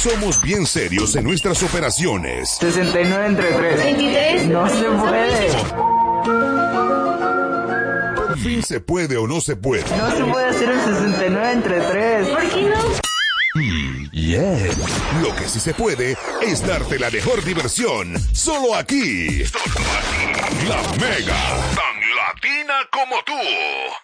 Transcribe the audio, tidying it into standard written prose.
Somos bien serios en nuestras operaciones. 69 entre 3. 23. No se puede. Por fin se puede o no se puede. No se puede hacer el 69 entre 3. ¿Por qué no? Lo que sí se puede es darte la mejor diversión. Solo aquí. La Mega. Tan latina como tú.